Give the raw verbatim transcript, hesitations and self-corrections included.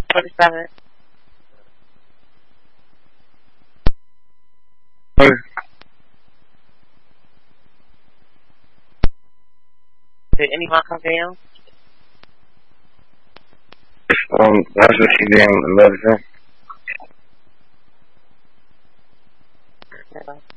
forty-seven. Did anyone come down? Um, that's what she's doing in medicine. Yeah.